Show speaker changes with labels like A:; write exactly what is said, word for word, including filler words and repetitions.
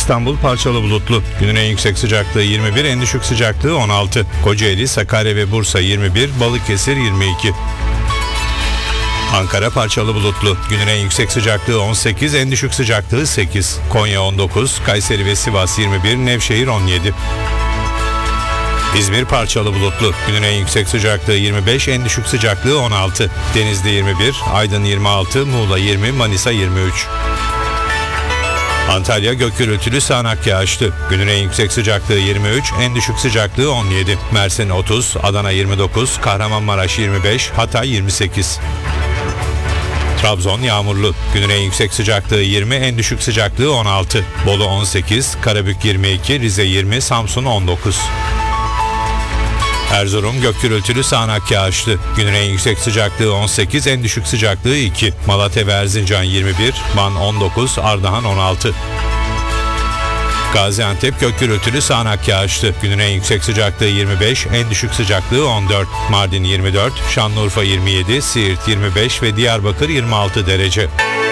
A: İstanbul parçalı bulutlu. Günün en yüksek sıcaklığı yirmi bir, en düşük sıcaklığı on altı. Kocaeli, Sakarya ve Bursa yirmi bir, Balıkesir yirmi iki. Ankara parçalı bulutlu. Günün en yüksek sıcaklığı on sekiz, en düşük sıcaklığı sekiz. Konya on dokuz, Kayseri ve Sivas yirmi bir, Nevşehir on yedi. İzmir parçalı bulutlu. Günün en yüksek sıcaklığı yirmi beş, en düşük sıcaklığı on altı. Denizli yirmi bir, Aydın yirmi altı, Muğla yirmi, Manisa yirmi üç. Antalya gök gürültülü sağanak yağışlı. Günün en yüksek sıcaklığı yirmi üç, en düşük sıcaklığı on yedi. Mersin otuz, Adana yirmi dokuz, Kahramanmaraş yirmi beş, Hatay yirmi sekiz. Trabzon yağmurlu. Günün en yüksek sıcaklığı yirmi, en düşük sıcaklığı on altı. Bolu on sekiz, Karabük yirmi iki, Rize yirmi, Samsun on dokuz. Erzurum gök gürültülü sağanak yağışlı. Günün en yüksek sıcaklığı on sekiz, en düşük sıcaklığı iki. Malatya ve Erzincan yirmi bir, Van on dokuz, Ardahan on altı. Gaziantep gök gürültülü sağanak yağışlı. Günün en yüksek sıcaklığı yirmi beş, en düşük sıcaklığı on dört. Mardin yirmi dört, Şanlıurfa yirmi yedi, Siirt yirmi beş ve Diyarbakır yirmi altı derece.